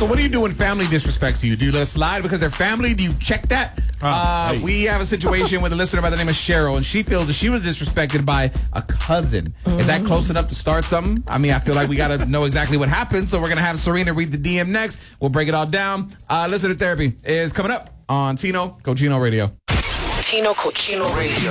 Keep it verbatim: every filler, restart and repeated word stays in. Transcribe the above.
So what do you do when family disrespects you? Do you let it slide because they're family? Do you check that? Oh, uh, hey. We have a situation with a listener by the name of Cheryl, and she feels that she was disrespected by a cousin. Is that close enough to start something? I mean, I feel like we got to know exactly what happened, so we're going to have Serena read the D M next. We'll break it all down. Uh, Listen to Therapy is coming up on Tino Cochino Radio. Tino Cochino Radio.